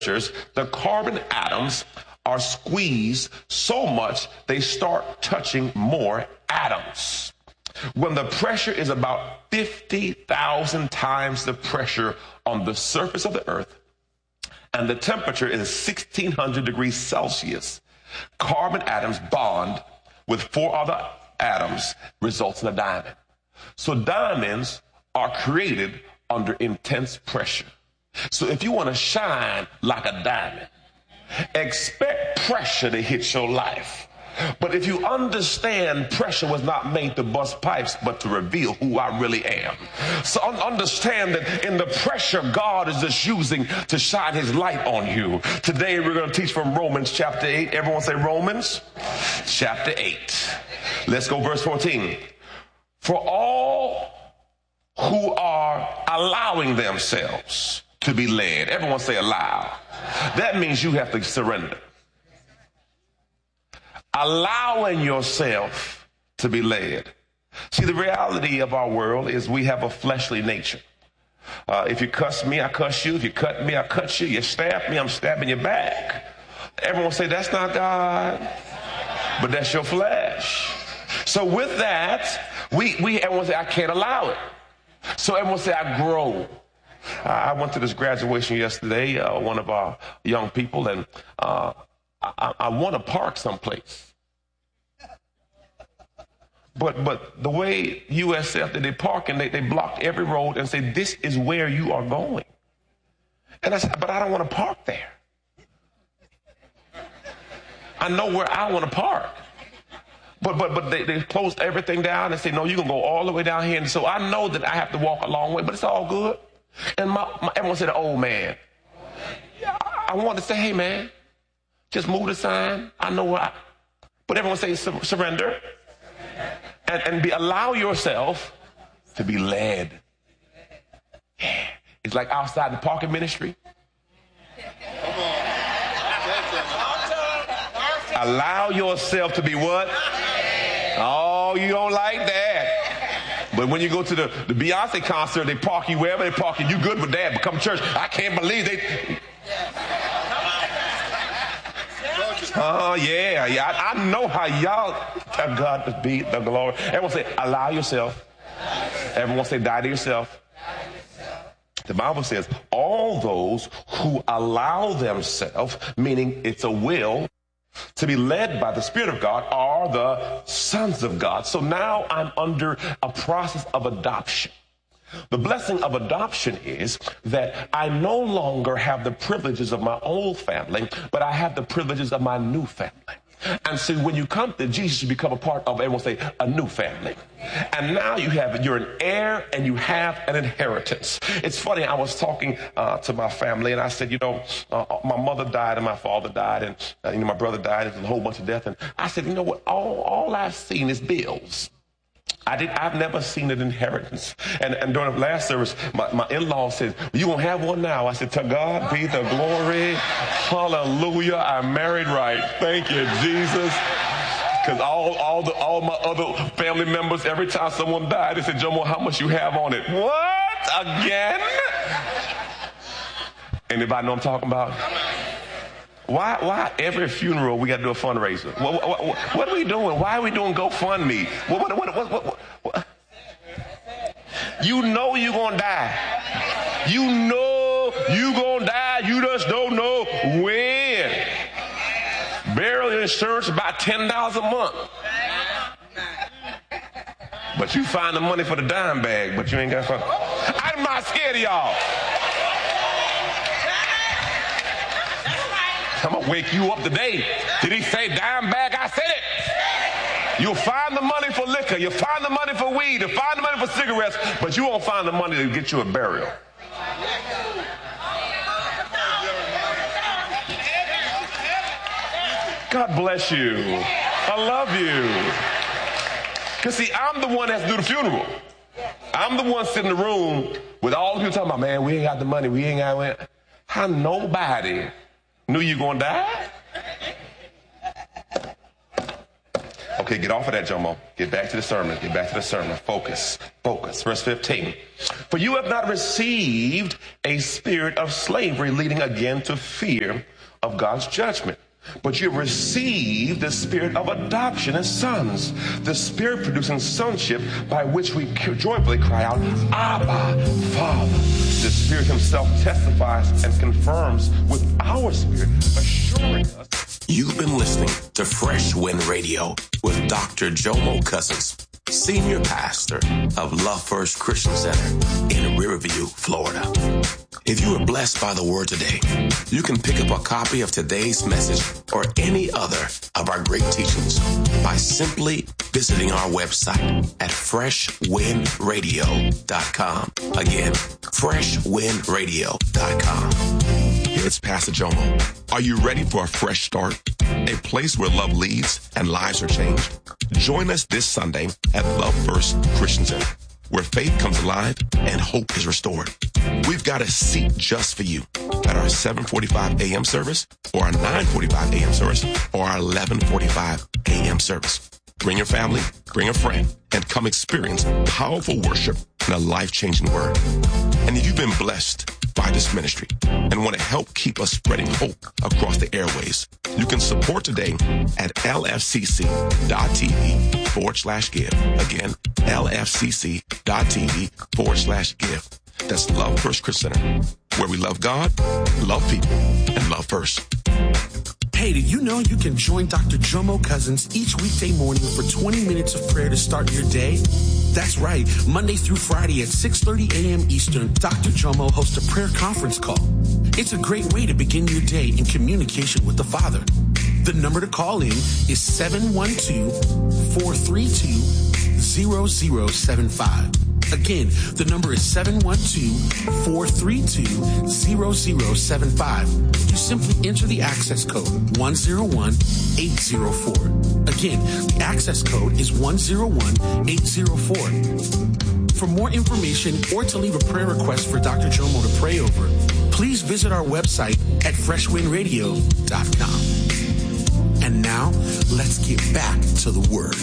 the carbon atoms are squeezed so much they start touching more atoms. When the pressure is about 50,000 times the pressure on the surface of the earth, and the temperature is 1600 degrees Celsius, carbon atoms bond with 4 other atoms, results in a diamond. So diamonds are created under intense pressure. So if you want to shine like a diamond, expect pressure to hit your life. But if you understand, pressure was not made to bust pipes, but to reveal who I really am. So understand that in the pressure, God is just using to shine his light on you. Today, we're going to teach from Romans chapter 8. Everyone say Romans chapter 8. Let's go verse 14. For all who are allowing themselves to be led. Everyone say allow. That means you have to surrender. Allowing yourself to be led. See, the reality of our world is we have a fleshly nature. If you cuss me, I cuss you. If you cut me, I cut you. You stab me, I'm stabbing you back. Everyone say, that's not God, but that's your flesh. So with that, everyone say, I can't allow it. So everyone say, I grow. I went to this graduation yesterday, one of our young people, and I want to park someplace. But the way USF did they parking, they blocked every road and said, this is where you are going. And I said, but I don't want to park there. I know where I want to park. But they closed everything down and said, no, you can go all the way down here. And so I know that I have to walk a long way, but it's all good. And everyone said, old man. I wanted to say, hey, man, just move the sign. I know where but everyone say surrender. And allow yourself to be led. Yeah. It's like outside the parking ministry. Allow yourself to be what? Oh, you don't like that. But when you go to the Beyonce concert, they park you wherever they park you. You good with that, but come to church. I can't believe they... Oh, yeah. I know how y'all... To God be the glory. Everyone say, allow yourself. Everyone say, die to yourself. The Bible says, all those who allow themselves, meaning it's a will, to be led by the Spirit of God are the sons of God. So now I'm under a process of adoption. The blessing of adoption is that I no longer have the privileges of my old family, but I have the privileges of my new family. And so when you come to Jesus, you become a part of, everyone say, a new family. And now you're an heir and you have an inheritance. It's funny, I was talking to my family and I said, my mother died and my father died and my brother died. There's a whole bunch of death. And I said, you know what? All I've seen is bills. I've never seen an inheritance. And during the last service, my in-law said, you gonna have one now? I said, to God be the glory. Hallelujah. I'm married right. Thank you, Jesus. Because all my other family members, every time someone died, they said, Jomo, how much you have on it? What? Again? Anybody know what I'm talking about? Why every funeral we got to do a fundraiser? What are we doing? Why are we doing GoFundMe? What? You know you're going to die. You know you're going to die. You just don't know when. Burial insurance about $10 a month. But you find the money for the dime bag, but you ain't got fun. I'm not scared of y'all. I'm going to wake you up today. Did he say dime bag? I said it. You'll find the money for liquor. You'll find the money for weed. You'll find the money for cigarettes. But you won't find the money to get you a burial. God bless you. I love you. Because see, I'm the one that has to do the funeral. I'm the one sitting in the room with all the people talking about, man, we ain't got the money. We ain't got it. How nobody knew you gonna die? Okay, get off of that, Jomo. Get back to the sermon. Get back to the sermon. Focus. Focus. Verse 15. For you have not received a spirit of slavery leading again to fear of God's judgment, but you have received the spirit of adoption as sons, the spirit producing sonship by which we joyfully cry out, Abba, Father. The Spirit himself testifies and confirms with our spirit, assuring us. You've been listening to Fresh Wind Radio with Dr. Jomo Cousins, Senior Pastor of Love First Christian Center in Riverview, Florida. If you were blessed by the word today, you can pick up a copy of today's message or any other of our great teachings by simply visiting our website at freshwindradio.com. Again, freshwindradio.com. It's Pastor Jomo. Are you ready for a fresh start? A place where love leads and lives are changed? Join us this Sunday at Love First Christian Center, where faith comes alive and hope is restored. We've got a seat just for you at our 7:45 a.m. service or our 9:45 a.m. service or our 11:45 a.m. service. Bring your family, bring a friend, and come experience powerful worship and a life-changing word. And if you've been blessed by this ministry and want to help keep us spreading hope across the airways, you can support today at lfcc.tv/give. Again, lfcc.tv/give. That's Love First Christian Center, where we love God, love people, and love first. Hey, did you know you can join Dr. Jomo Cousins each weekday morning for 20 minutes of prayer to start your day? That's right. Monday through Friday at 6:30 a.m. Eastern, Dr. Jomo hosts a prayer conference call. It's a great way to begin your day in communication with the Father. The number to call in is 712-432-0075. Again, the number is 712-432-0075. You simply enter the access code 101804. Again, the access code is 101804. For more information or to leave a prayer request for Dr. Jomo to pray over, please visit our website at freshwindradio.com. And now, let's get back to the Word.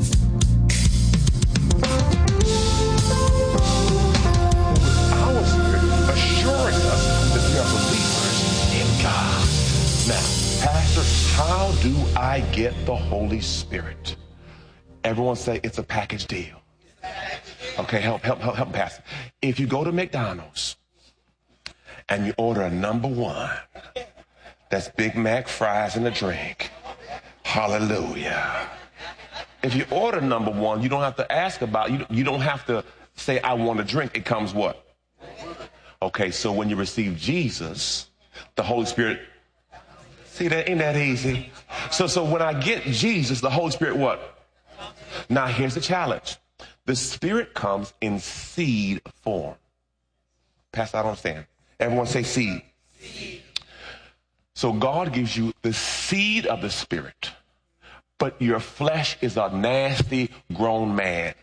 Our spirit assuring us that we are believers in God. Now, Pastor, how do I get the Holy Spirit? Everyone say it's a package deal. Okay, help, Pastor. If you go to McDonald's and you order a number one, that's Big Mac, fries, and a drink. Hallelujah. If you order number one, you don't have to ask about, you don't have to say, I want a drink. It comes what? Okay, so when you receive Jesus, the Holy Spirit, see that, ain't that easy? So when I get Jesus, the Holy Spirit what? Now here's the challenge. The Spirit comes in seed form. Pastor, I don't understand. Everyone say seed. Seed. So God gives you the seed of the Spirit, but your flesh is a nasty grown man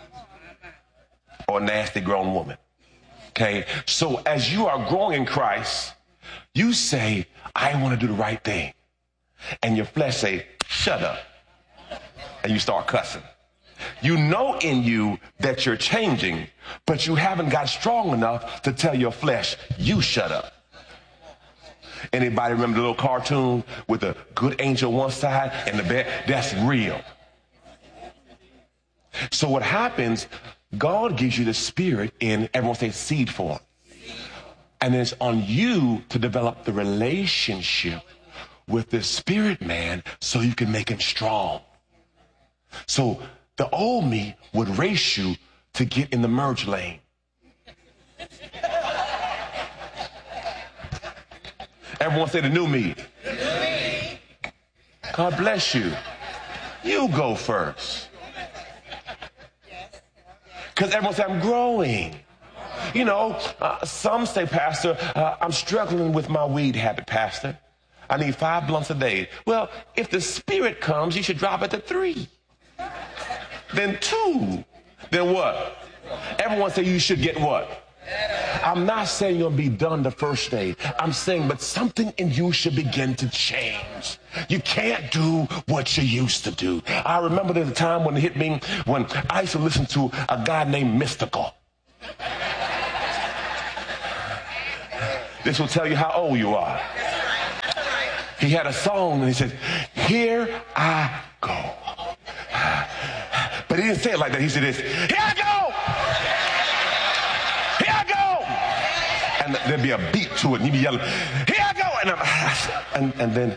or a nasty grown woman. Okay, so as you are growing in Christ, you say, I want to do the right thing. And your flesh say, shut up. And you start cussing. You know in you that you're changing, but you haven't got strong enough to tell your flesh, you shut up. Anybody remember the little cartoon with a good angel one side and the bad? That's real. So what happens, God gives you the Spirit in, everyone say, seed form. And it's on you to develop the relationship with the Spirit man so you can make him strong. So the old me would race you to get in the merge lane. Everyone say the new me. God bless you. You go first. Because everyone say, I'm growing. You know, some say, Pastor, I'm struggling with my weed habit, Pastor. I need 5 blunts a day. Well, if the Spirit comes, you should drop it to 3. Then 2. Then what? Everyone say you should get what? I'm not saying you'll be done the first day. I'm saying, but something in you should begin to change. You can't do what you used to do. I remember there's a time when it hit me when I used to listen to a guy named Mystical. This will tell you how old you are. He had a song and he said, "Here I go." But he didn't say it like that. He said this, "Here I go! Here I go!" And there'd be a beat to it and he'd be yelling, "Here I go!" And then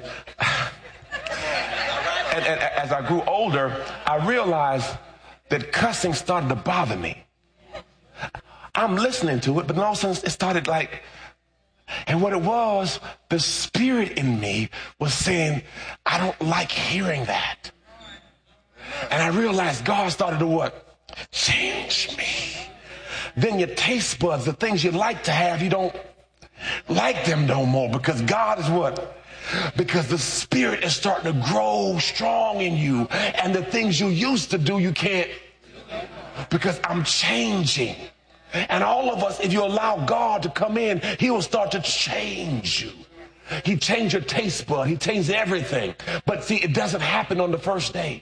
as I grew older, I realized that cussing started to bother me. I'm listening to it, but all of a sudden it started like, and what it was, the spirit in me was saying, I don't like hearing that. And I realized God started to what? Change me. Then your taste buds, the things you like to have, you don't like them no more because God is what? Because the spirit is starting to grow strong in you. And the things you used to do, you can't. Because I'm changing. And all of us, if you allow God to come in, he will start to change you. He changed your taste bud. He changed everything. But see, it doesn't happen on the first day.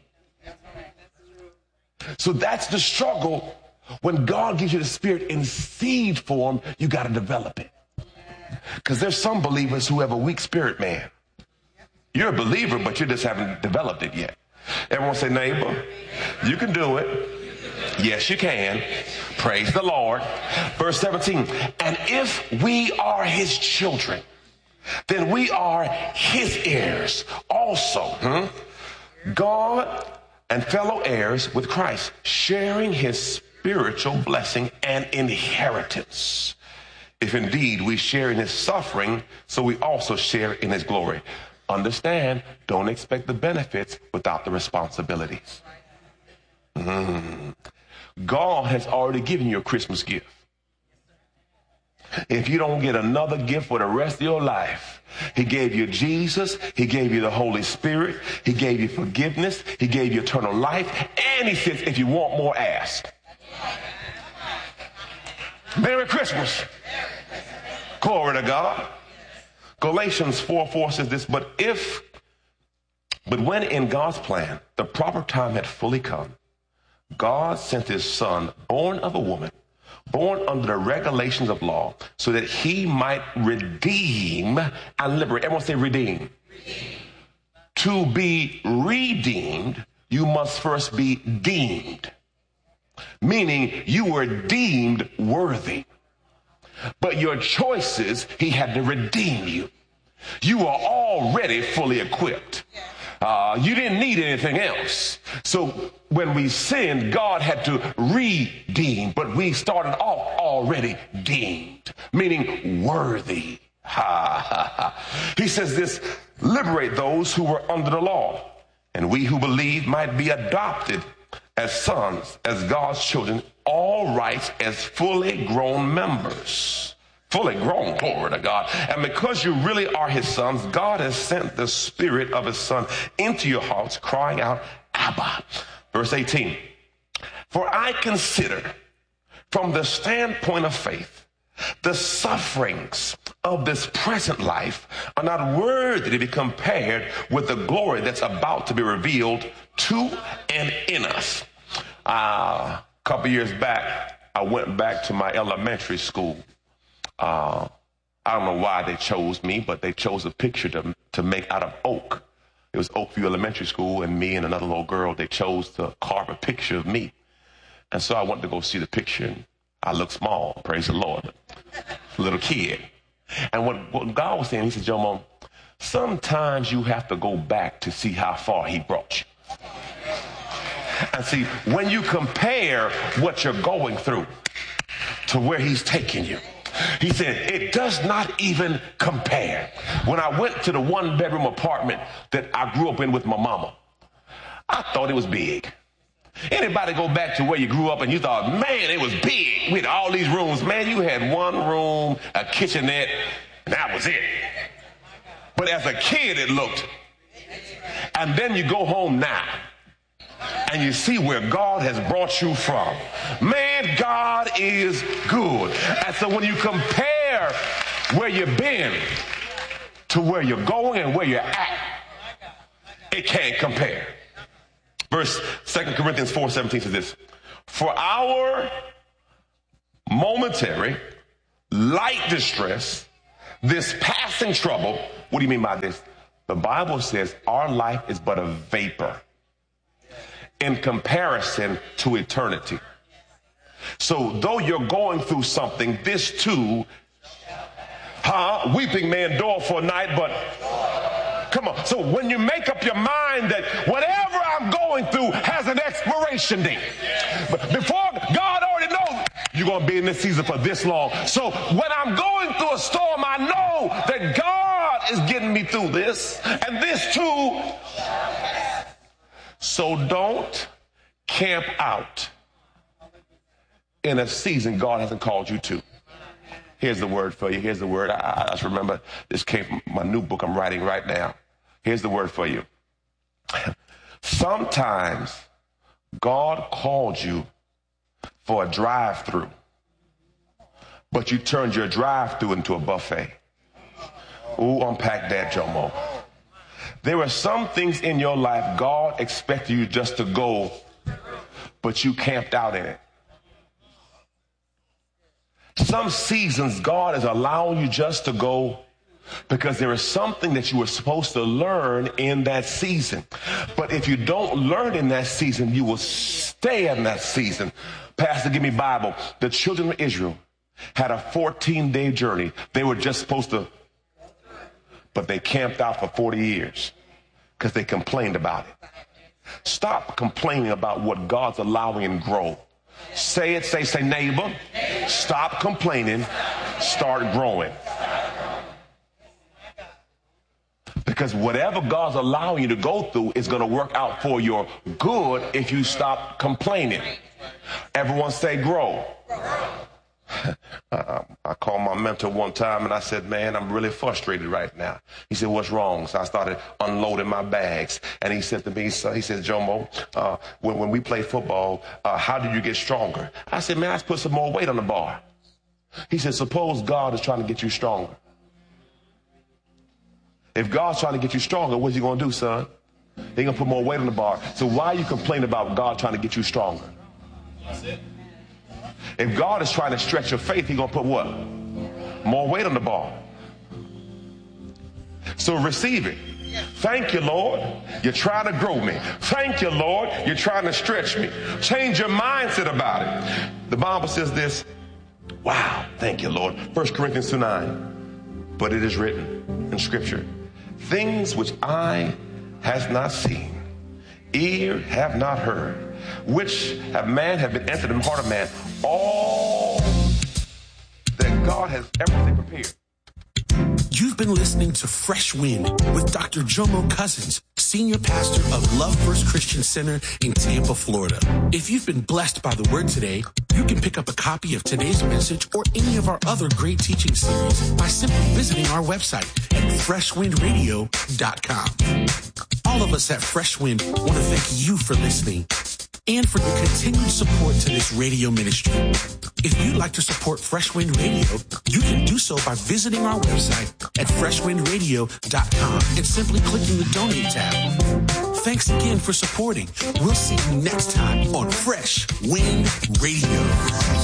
So that's the struggle. When God gives you the spirit in seed form, you got to develop it. Because there's some believers who have a weak spirit, man. You're a believer, but you just haven't developed it yet. Everyone say, neighbor, you can do it. Yes, you can. Praise the Lord. Verse 17. And if we are his children, then we are his heirs also. God and fellow heirs with Christ, sharing his spiritual blessing and inheritance. If indeed we share in his suffering, so we also share in his glory. Understand, don't expect the benefits without the responsibilities. God has already given you a Christmas gift. If you don't get another gift for the rest of your life, he gave you Jesus, he gave you the Holy Spirit, he gave you forgiveness, he gave you eternal life, and he says, if you want more, ask. Merry Christmas. Glory to God. Galatians 4:4 says this, but when in God's plan, the proper time had fully come, God sent his son, born of a woman, born under the regulations of law, so that he might redeem and liberate. Everyone say redeem. To be redeemed, you must first be deemed. Meaning you were deemed worthy. But your choices, he had to redeem you. You are already fully equipped. You didn't need anything else. So when we sinned, God had to redeem, but we started off already deemed, meaning worthy. He says this, liberate those who were under the law, and we who believe might be adopted as sons, as God's children, all rights as fully grown members. Fully grown, glory to God. And because you really are his sons, God has sent the spirit of his son into your hearts, crying out, Abba. Verse 18. For I consider from the standpoint of faith, the sufferings of this present life are not worthy to be compared with the glory that's about to be revealed to and in us. A couple years back, I went back to my elementary school. I don't know why they chose me, but they chose a picture to make out of oak. It was Oakview Elementary School, and me and another little girl, they chose to carve a picture of me. And so I went to go see the picture, and I look small, praise the Lord, little kid. And what God was saying, he said, Jomo, sometimes you have to go back to see how far he brought you. And see, when you compare what you're going through to where he's taking you, he said, it does not even compare. When I went to the one-bedroom apartment that I grew up in with my mama, I thought it was big. Anybody go back to where you grew up and you thought, man, it was big with all these rooms. Man, you had one room, a kitchenette, and that was it. But as a kid, it looked. And then you go home now, and you see where God has brought you from. Man, God is good. And so when you compare where you've been to where you're going and where you're at, it can't compare. Verse 2 Corinthians 4:17 says this: for our momentary light distress, this passing trouble. What do you mean by this? The Bible says our life is but a vapor in comparison to eternity. So though you're going through something, this too, weeping may endure for a night, but come on. So when you make up your mind that whatever I'm going through has an expiration date, but before God already knows you're going to be in this season for this long. So when I'm going through a storm, I know that God is getting me through this, and this too. So don't camp out in a season God hasn't called you to. Here's the word for you. Here's the word. I just remember this came from my new book I'm writing right now. Here's the word for you. Sometimes God called you for a drive-through, but you turned your drive-through into a buffet. Ooh, unpack that, Jomo. There are some things in your life God expected you just to go, but you camped out in it. Some seasons God is allowing you just to go because there is something that you were supposed to learn in that season. But if you don't learn in that season, you will stay in that season. Pastor, give me Bible. The children of Israel had a 14-day journey. They were just supposed to, but they camped out for 40 years because they complained about it. Stop complaining about what God's allowing and grow. Say it, say neighbor, stop complaining, start growing. Because whatever God's allowing you to go through is going to work out for your good if you stop complaining. Everyone say grow. I called my mentor one time and I said, man, I'm really frustrated right now. He said, what's wrong? So I started unloading my bags. And he said to me, he said, Jomo, when we play football, how do you get stronger? I said, man, I just put some more weight on the bar. He said, suppose God is trying to get you stronger. If God's trying to get you stronger, what's he going to do, son? He's going to put more weight on the bar. So why are you complaining about God trying to get you stronger? That's it. If God is trying to stretch your faith, he's going to put what? More weight on the bar. So receive it. Thank you, Lord. You're trying to grow me. Thank you, Lord. You're trying to stretch me. Change your mindset about it. The Bible says this. Wow. Thank you, Lord. 1 Corinthians 2:9. But it is written in Scripture, things which eye has not seen, ear have not heard, which have been entered in the heart of man, all that God has everything prepared. You've been listening to Fresh Wind with Dr. Jomo Cousins, Senior Pastor of Love First Christian Center in Tampa, Florida. If you've been blessed by the word today, you can pick up a copy of today's message or any of our other great teaching series by simply visiting our website at freshwindradio.com. All of us at Fresh Wind want to thank you for listening and for your continued support to this radio ministry. If you'd like to support Fresh Wind Radio, you can do so by visiting our website at freshwindradio.com and simply clicking the donate tab. Thanks again for supporting. We'll see you next time on Fresh Wind Radio.